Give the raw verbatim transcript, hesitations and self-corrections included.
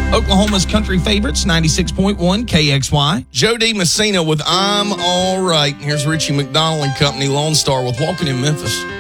Oklahoma's country favorites, ninety-six point one K X Y. Joe D. Messina with I'm All Right. Here's Richie McDonald and Company, Lone Star with Walking in Memphis.